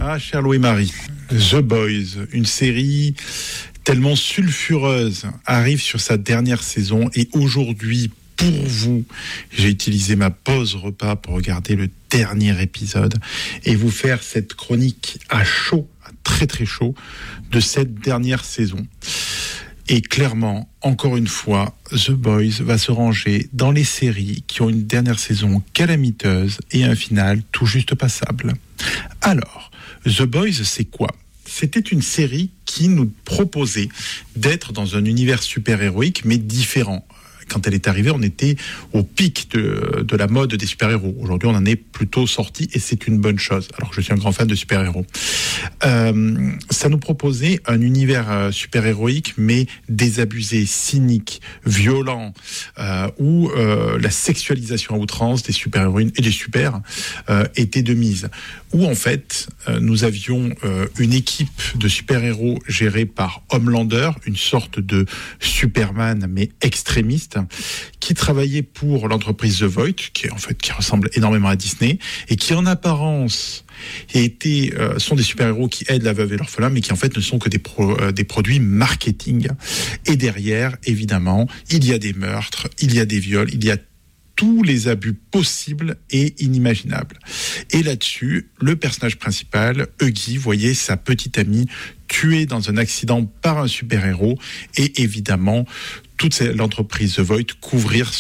Ah, cher Louis-Marie, The Boys, une série tellement sulfureuse, arrive sur sa dernière saison et aujourd'hui, pour vous, j'ai utilisé ma pause repas pour regarder le dernier épisode et vous faire cette chronique à chaud, à très très chaud, de cette dernière saison. Et clairement, encore une fois, The Boys va se ranger dans les séries qui ont une dernière saison calamiteuse et un final tout juste passable. Alors, The Boys, c'est quoi ? C'était une série qui nous proposait d'être dans un univers super-héroïque, mais différent. Quand elle est arrivée, on était au pic de la mode des super-héros. Aujourd'hui, on en est plutôt sorti et c'est une bonne chose, alors que je suis un grand fan de super-héros. Ça nous proposait un univers super-héroïque, mais désabusé, cynique, violent, où la sexualisation à outrance des super-héroïnes et des super était de mise. Où en fait, nous avions une équipe de super-héros gérée par Homelander, une sorte de Superman, mais extrémiste, qui travaillait pour l'entreprise The Void, qui ressemble énormément à Disney, et qui en apparence sont des super-héros qui aident la veuve et l'orphelin, mais qui en fait ne sont que des produits marketing. Et derrière, évidemment, il y a des meurtres, il y a des viols, il y a tous les abus possibles et inimaginables. Et là-dessus, le personnage principal, Huggy, voyait sa petite amie tuée dans un accident par un super-héros, et évidemment, toute l'entreprise The Void couvrir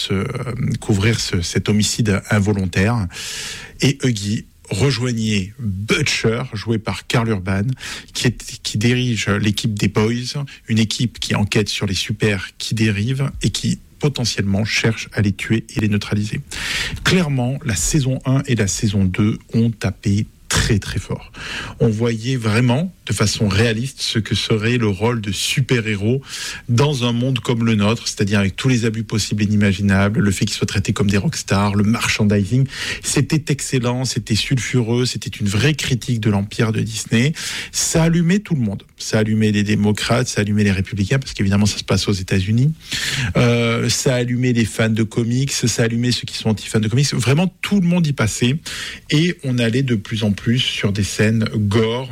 cet homicide involontaire. Et Huggy rejoignait Butcher, joué par Karl Urban, qui dirige l'équipe des Boys, une équipe qui enquête sur les super qui dérivent et qui potentiellement cherche à les tuer et les neutraliser. Clairement, la saison 1 et la saison 2 ont tapé très très fort. On voyait vraiment de façon réaliste ce que serait le rôle de super-héros dans un monde comme le nôtre, c'est-à-dire avec tous les abus possibles et inimaginables, le fait qu'ils soient traités comme des rockstars, le merchandising. C'était excellent, c'était sulfureux, c'était une vraie critique de l'empire de Disney. Ça allumait tout le monde. Ça allumait les démocrates, ça allumait les républicains, parce qu'évidemment ça se passe aux États-Unis. Ça allumait les fans de comics, ça allumait ceux qui sont anti-fans de comics. Vraiment, tout le monde y passait. Et on allait de plus en plus sur des scènes gore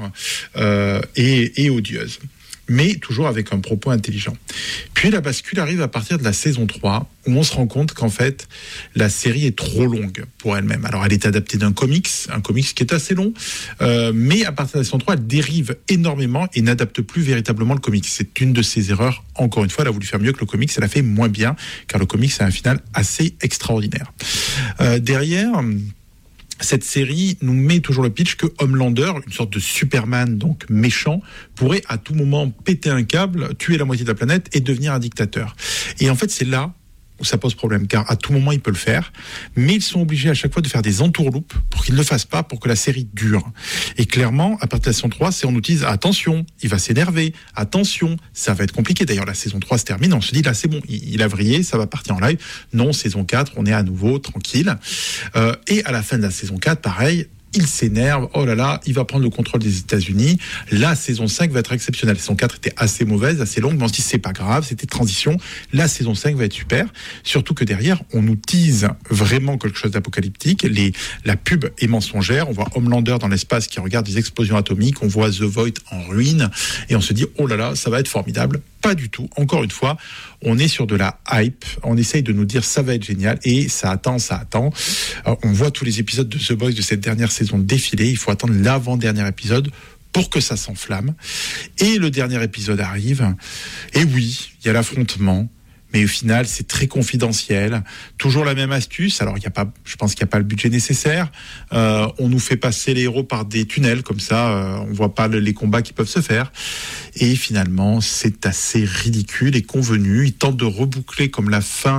et odieuses, mais toujours avec un propos intelligent. Puis la bascule arrive à partir de la saison 3, où on se rend compte qu'en fait, la série est trop longue pour elle-même. Alors, elle est adaptée d'un comics qui est assez long, mais à partir de la saison 3, elle dérive énormément et n'adapte plus véritablement le comics. C'est une de ses erreurs. Encore une fois, elle a voulu faire mieux que le comics, elle a fait moins bien, car le comics a un final assez extraordinaire. Derrière, cette série nous met toujours le pitch que Homelander, une sorte de Superman, donc méchant, pourrait à tout moment péter un câble, tuer la moitié de la planète et devenir un dictateur. Et en fait, c'est là où ça pose problème, car à tout moment, il peut le faire, mais ils sont obligés à chaque fois de faire des entourloupes pour qu'il ne le fasse pas, pour que la série dure. Et clairement, à partir de la saison 3, on nous dit, attention, il va s'énerver, attention, ça va être compliqué. D'ailleurs, la saison 3 se termine, on se dit, là, c'est bon, il a vrillé, ça va partir en live. Non, saison 4, on est à nouveau tranquille. Et à la fin de la saison 4, pareil, il s'énerve, oh là là, il va prendre le contrôle des États-Unis. La saison 5 va être exceptionnelle. La saison 4 était assez mauvaise, assez longue, mais on se dit c'est pas grave, c'était transition. La saison 5 va être super. Surtout que derrière, on nous tease vraiment quelque chose d'apocalyptique. La pub est mensongère. On voit Homelander dans l'espace qui regarde des explosions atomiques. On voit The Void en ruine. Et on se dit, oh là là, ça va être formidable. Pas du tout. Encore une fois, on est sur de la hype. On essaye de nous dire ça va être génial. Et ça attend. Alors, on voit tous les épisodes de The Boys de cette dernière saison défiler. Il faut attendre l'avant-dernier épisode pour que ça s'enflamme. Et le dernier épisode arrive. Et oui, il y a l'affrontement. Mais au final, c'est très confidentiel. Toujours la même astuce. Alors, je pense qu'il n'y a pas le budget nécessaire. On nous fait passer les héros par des tunnels, comme ça, on voit pas les combats qui peuvent se faire. Et finalement, c'est assez ridicule et convenu. Ils tentent de reboucler comme la fin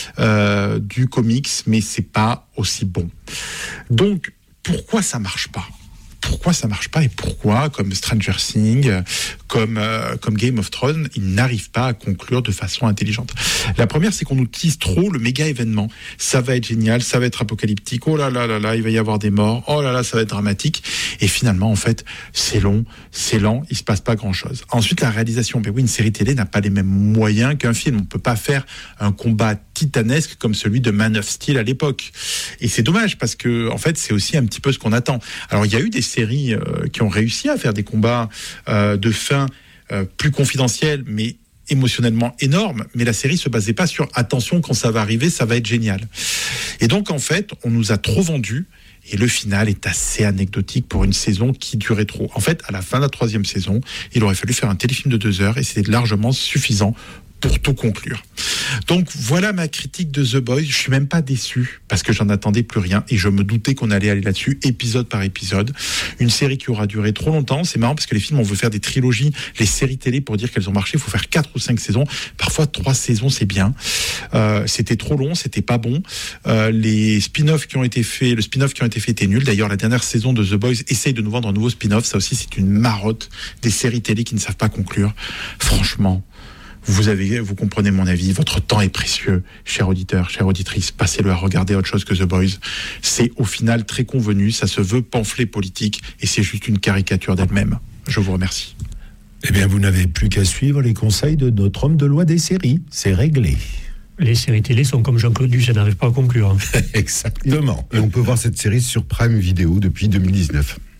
du comics, mais c'est pas aussi bon. Donc, pourquoi ça marche pas ? Pourquoi ça marche pas et pourquoi, comme Stranger Things, comme Game of Thrones, ils n'arrivent pas à conclure de façon intelligente. La première, c'est qu'on nous tease trop le méga événement. Ça va être génial, ça va être apocalyptique. Oh là là là là, il va y avoir des morts. Oh là là, ça va être dramatique. Et finalement, en fait, c'est long, c'est lent, il se passe pas grand chose. Ensuite, la réalisation. Ben oui, une série télé n'a pas les mêmes moyens qu'un film. On peut pas faire un combat titanesque comme celui de Man of Steel à l'époque. Et c'est dommage parce que en fait c'est aussi un petit peu ce qu'on attend. Alors il y a eu des séries qui ont réussi à faire des combats de fin plus confidentiels, mais émotionnellement énorme, mais la série se basait pas sur attention, quand ça va arriver, ça va être génial. Et donc en fait, on nous a trop vendu, et le final est assez anecdotique pour une saison qui durait trop. En fait, à la fin de la 3e saison, il aurait fallu faire un téléfilm de 2 heures, et c'était largement suffisant pour tout conclure. Donc voilà ma critique de The Boys. Je suis même pas déçu parce que j'en attendais plus rien et je me doutais qu'on allait aller là-dessus épisode par épisode. Une série qui aura duré trop longtemps. C'est marrant parce que les films, on veut faire des trilogies. Les séries télé, pour dire qu'elles ont marché, il faut faire 4 ou 5 saisons. Parfois 3 saisons, c'est bien. C'était trop long, c'était pas bon. Les spin-offs qui ont été faits, le spin-off qui ont été faits était nul. D'ailleurs, la dernière saison de The Boys essaye de nous vendre un nouveau spin-off. Ça aussi, c'est une marotte des séries télé qui ne savent pas conclure. Franchement. Vous comprenez mon avis, votre temps est précieux, cher auditeur, chère auditrice, passez-le à regarder autre chose que The Boys. C'est au final très convenu, ça se veut pamphlet politique et c'est juste une caricature d'elle-même. Je vous remercie. Eh bien, vous n'avez plus qu'à suivre les conseils de notre homme de loi des séries, c'est réglé. Les séries télé sont comme Jean-Claude Duss, ça n'arrive pas à conclure. Exactement. Et on peut voir cette série sur Prime Video depuis 2019.